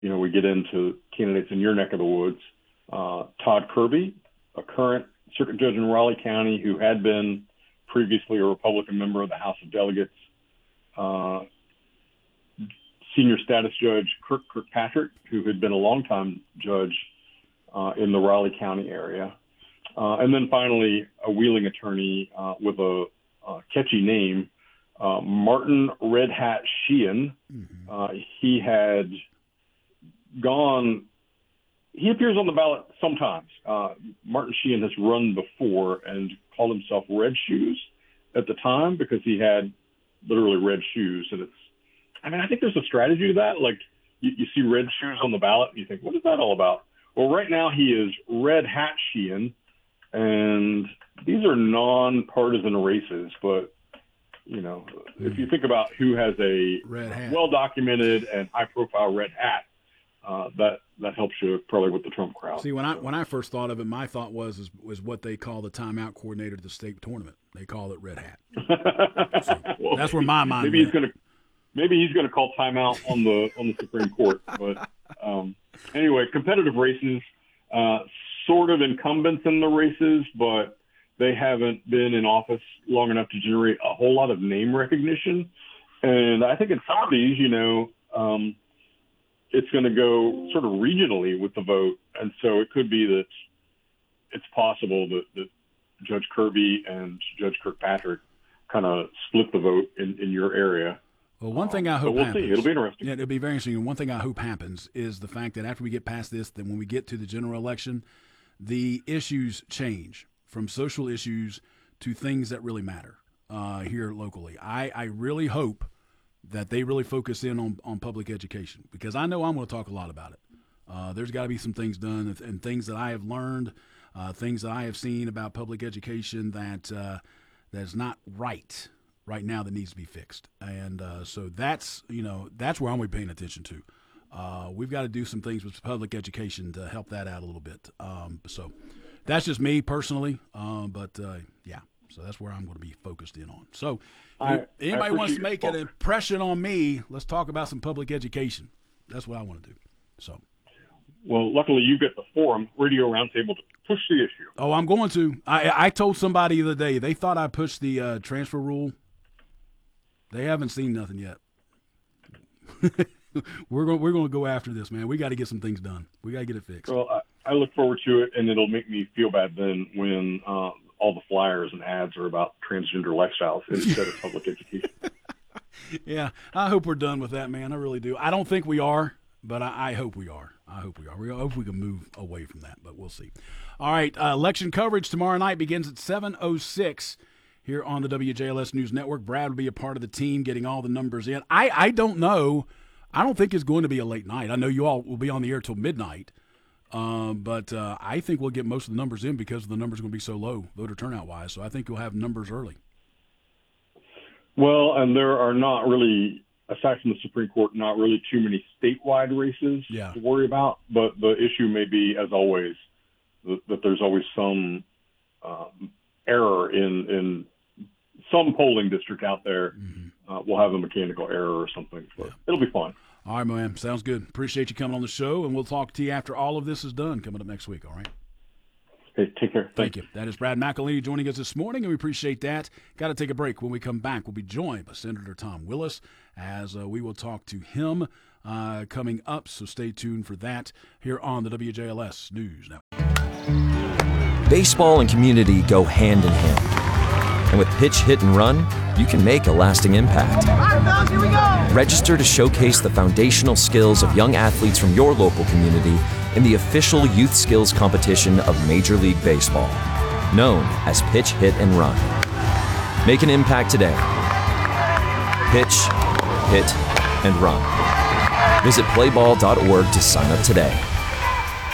we get into candidates in your neck of the woods. Todd Kirby, a current circuit judge in Raleigh County who had been previously a Republican member of the House of Delegates. Senior status judge Kirk Kirkpatrick, who had been a longtime judge in the Raleigh County area. And then finally, a Wheeling attorney with a catchy name, Martin Red Hat Sheehan. He appears on the ballot sometimes. Martin Sheehan has run before and called himself Red Shoes at the time because he had literally red shoes. And I think there's a strategy to that. Like you see red shoes on the ballot and you think, what is that all about? Well, right now he is Red Hat Sheehan, and these are non-partisan races, but if you think about who has a well-documented and high-profile red hat, that helps you probably with the Trump crowd. See, when I first thought of it, my thought was what they call the timeout coordinator to the state tournament. They call it Red Hat. So well, that's where my mind. Maybe he's gonna call timeout on the Supreme Court. But anyway, competitive races, sort of incumbents in the races, but they haven't been in office long enough to generate a whole lot of name recognition. And I think in some of these, it's going to go sort of regionally with the vote. And so it could be that it's possible that Judge Kirby and Judge Kirkpatrick kind of split the vote in your area. Well, one thing I hope happens. We'll see. It'll be interesting. Yeah, it'll be very interesting. And one thing I hope happens is the fact that after we get past this, then when we get to the general election, the issues change from social issues to things that really matter here locally. I really hope that they really focus in on public education, because I know I'm going to talk a lot about it. There's got to be some things done and things that I have learned, things that I have seen about public education that's not right now that needs to be fixed. And so that's where I'm going to be paying attention to. We've got to do some things with public education to help that out a little bit. So that's just me personally. So that's where I'm going to be focused in on. So anybody wants to make an impression on me, let's talk about some public education. That's what I want to do. So, well, luckily you get the forum, Radio Roundtable, to push the issue. Oh, I'm going to. I told somebody the other day, they thought I pushed the transfer rule. They haven't seen nothing yet. We're going to go after this, man. We got to get some things done. We got to get it fixed. Well, I look forward to it, and it'll make me feel bad then when all the flyers and ads are about transgender lifestyles instead of public education. Yeah, I hope we're done with that, man. I really do. I don't think we are, but I hope we are. I hope we can move away from that, but we'll see. All right, election coverage tomorrow night begins at 7:06 here on the WJLS News Network. Brad will be a part of the team getting all the numbers in. I don't know. I don't think it's going to be a late night. I know you all will be on the air till midnight. But I think we'll get most of the numbers in because the numbers are going to be so low, voter turnout-wise. So I think you'll have numbers early. Well, and there are not really, aside from the Supreme Court, not really too many statewide races to worry about. But the issue may be, as always, that there's always some error in some polling district out there. We'll have a mechanical error or something. But it'll be fun. All right, man. Sounds good. Appreciate you coming on the show, and we'll talk to you after all of this is done coming up next week, all right? Hey, take care. Thank you. That is Brad McElhaney joining us this morning, and we appreciate that. Got to take a break. When we come back, we'll be joined by Senator Tom Willis as we will talk to him coming up, so stay tuned for that here on the WJLS News Network. Baseball and community go hand in hand. And with Pitch, Hit, and Run, you can make a lasting impact. Here we go. Register to showcase the foundational skills of young athletes from your local community in the official youth skills competition of Major League Baseball, known as Pitch, Hit, and Run. Make an impact today. Pitch, Hit, and Run. Visit playball.org to sign up today.